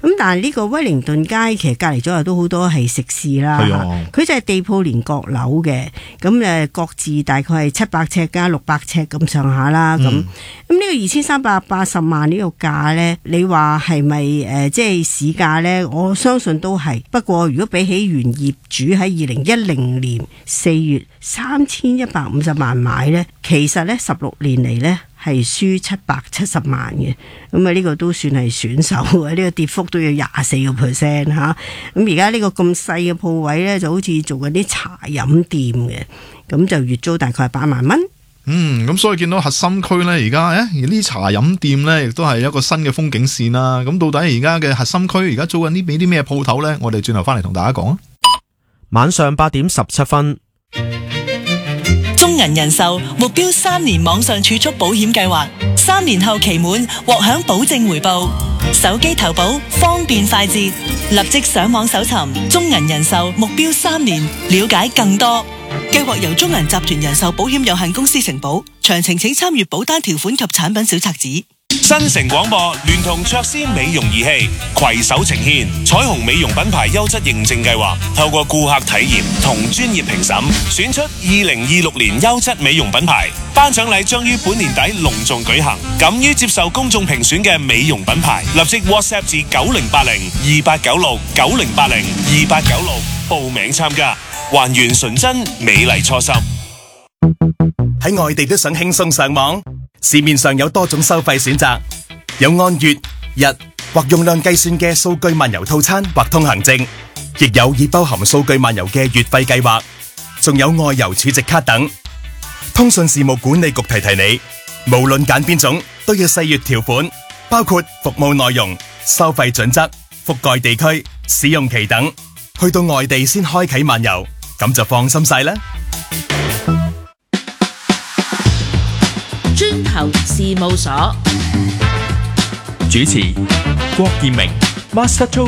咁但係呢個威靈頓街其實隔離左右都好多係食肆啦，佢就係地鋪連閣樓嘅，咁各自大概係700尺加600尺咁上下啦。咁呢個2380萬呢個價呢，你話係咪即係市價呢？我相信都係。不過如果比起原業主喺2010年4月3150萬買呢，其實呢16年嚟呢係輸770萬嘅。咁呢個都算係選手啊！呢個跌幅都要24%吓。咁而家呢個咁細嘅鋪位呢，就好似做緊啲茶飲店嘅，咁就月租大概係8萬蚊。 咁所以見到核心區呢，而家呢啲茶飲店呢，亦都係一個新嘅風景線啦。咁到底而家嘅核心區而家做緊啲咩鋪頭呢？我哋轉頭翻嚟同大家講啊。 晚上8點17分。 中銀人壽目標3年網上儲蓄保險計劃，3年後期滿獲享保證回報，手機投保方便快捷，立即上網搜尋中銀人壽目標3年，了解更多。計劃由中銀集團人壽保險有限公司承保，詳情請參閱保單條款及產品小冊子。 新城廣播聯同卓斯美容儀器攜手呈現彩虹美容品牌優質認證計劃，透過顧客體驗同專業評審，選出2026年優質美容品牌。頒獎禮將於本年底隆重舉行，敢於接受公眾評選嘅美容品牌，立即 WhatsApp 至9080289690802896報名參加，還原純真美麗初心。 喺外地都想輕鬆上網，市面上有多種收費選擇，有按月、日或用量計算嘅數據漫遊套餐或通行證，亦有已包含數據漫遊嘅月費計劃，仲有外遊儲值卡等。通訊事務管理局提你，無論揀邊種都要細閱條款，包括服務內容、收費準則、覆蓋地區、使用期等。去到外地先開啟漫遊，咁就放心晒啦。 磚頭事務所主持郭建明 Master Joe。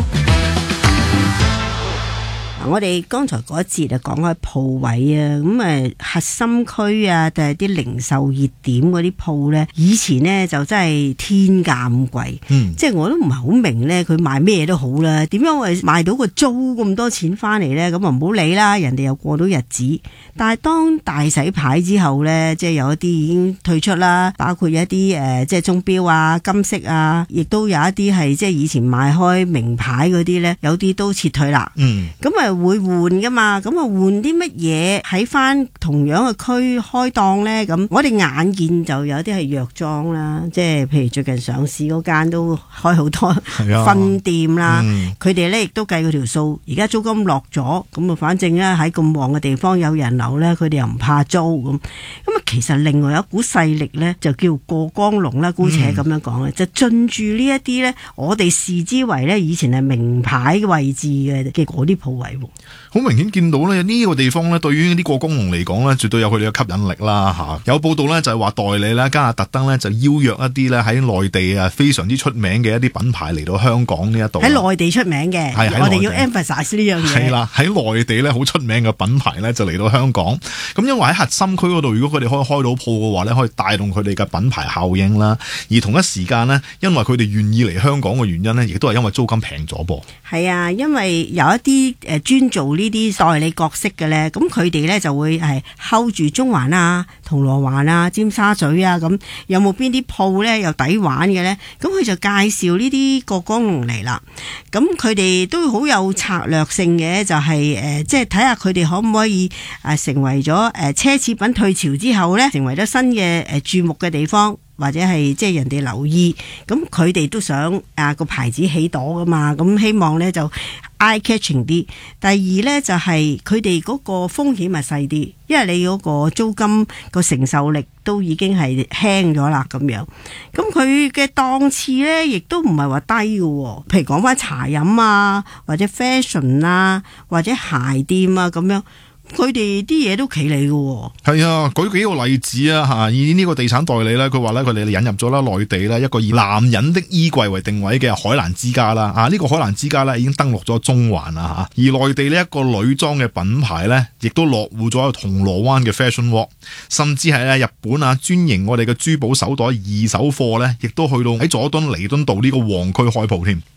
我哋剛才嗰一節就講開鋪位啊，咁核心區啊，定係啲零售熱點嗰啲鋪咧，以前呢就真係天價咁貴，即係我都唔係好明咧，佢賣咩都好啦，點樣會賣到個租咁多錢翻嚟咧？咁啊唔好理啦，人哋又過到日子。但係當大洗牌之後咧，即係有一啲已經退出啦，包括有一啲即係鐘錶啊、金飾啊，亦都有一啲係即係以前賣開名牌嗰啲咧，有啲都撤退啦。咁啊會換噶嘛？咁啊換啲乜嘢喺翻同樣嘅區開檔呢？咁我哋眼見就有啲係藥妝啦，即係譬如最近上市嗰間都開好多分店啦。佢哋呢亦都計嗰條數，而家租金落咗，咁啊反正咧喺咁旺嘅地方有人流呢，佢哋又唔怕租咁。咁啊其實另外有一股勢力呢，就叫過江龍啦，姑且咁樣講啦，就進駐呢一啲呢，我哋視之為呢以前係名牌位置嘅嗰啲鋪位。 好明顯見到咧呢個地方咧，對於啲過江龍嚟講咧，絕對有佢哋嘅吸引力啦吓。有報道咧就係話代理咧加特登咧就邀約一啲咧喺內地啊非常之出名嘅一啲品牌嚟到香港呢一度。喺內地出名嘅，我哋要 emphasize 呢樣嘢。係啦， 喺內地咧好出名嘅品牌咧就嚟到香港。咁因為喺核心區嗰度，如果佢哋可以開到鋪嘅話咧，可以帶動佢哋嘅品牌效應啦。而同一時間呢，因為佢哋願意嚟香港嘅原因呢，亦都係因為租金平咗噃。 係啊，因為有一啲專做呢啲代理角色嘅咧，咁佢哋咧就會係 hold 住中環啊、銅鑼灣啊、尖沙咀啊，咁有冇邊啲鋪咧又抵玩嘅咧？咁佢就介紹呢啲過江龍嚟啦。咁佢哋都好有策略性嘅，就係即係睇下佢哋可唔可以成為咗奢侈品退潮之後咧，成為咗新嘅注目嘅地方。或者係即係人哋留意，咁佢哋都想個牌子起朵噶嘛，咁希望咧就 eye catching 啲。第二咧就係佢哋嗰個風險係細啲，因為你嗰個租金個承受力都已經係輕咗啦咁樣。咁佢嘅檔次咧亦都唔係話低嘅，譬如講翻茶飲啊，或者 fashion 啊，或者鞋店啊咁樣。佢哋啲嘢都企理嘅。 係啊，舉幾個例子啊吓，以呢個地產代理咧，佢話咧佢哋引入咗啦內地咧一個以男人的衣櫃為定位嘅海瀾之家啦，呢個海瀾之家咧已經登陸咗中環啦吓，而內地呢一個女裝嘅品牌咧，亦都落戶咗喺銅鑼灣嘅 Fashion Walk， 甚至係咧日本專營我哋嘅珠寶手袋二手貨咧，亦都去到喺佐敦彌敦道呢個旺區開鋪添。